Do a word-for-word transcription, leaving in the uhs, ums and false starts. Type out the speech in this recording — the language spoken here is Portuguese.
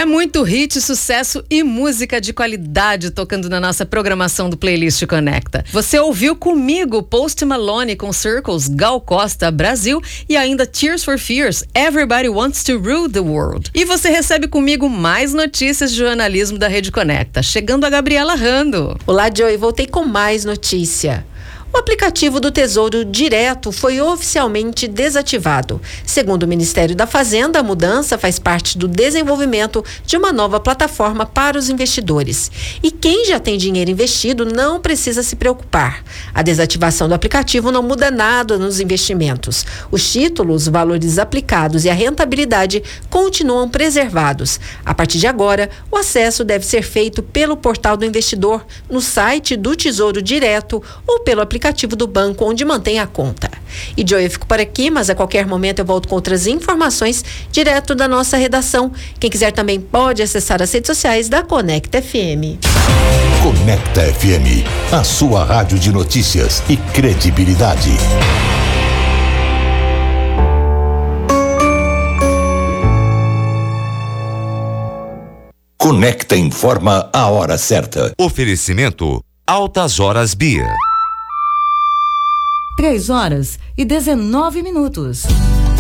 É muito hit, sucesso e música de qualidade tocando na nossa programação do Playlist Conecta. Você ouviu comigo Post Malone com Circles, Gal Costa, Brasil e ainda Tears for Fears, Everybody Wants to Rule the World. E você recebe comigo mais notícias de jornalismo da Rede Conecta. Chegando a Gabriela Rando. Olá, Joey, voltei com mais notícia. O aplicativo do Tesouro Direto foi oficialmente desativado. Segundo o Ministério da Fazenda, a mudança faz parte do desenvolvimento de uma nova plataforma para os investidores. E quem já tem dinheiro investido não precisa se preocupar. A desativação do aplicativo não muda nada nos investimentos. Os títulos, valores aplicados e a rentabilidade continuam preservados. A partir de agora, o acesso deve ser feito pelo portal do investidor, no site do Tesouro Direto ou pelo aplicativo aplicativo do banco onde mantém a conta. E Joey, eu fico por aqui, mas a qualquer momento eu volto com outras informações direto da nossa redação. Quem quiser também pode acessar as redes sociais da Conecta F M. Conecta F M, a sua rádio de notícias e credibilidade. Conecta informa a hora certa. Oferecimento Altas Horas Bia. Três horas e dezenove minutos.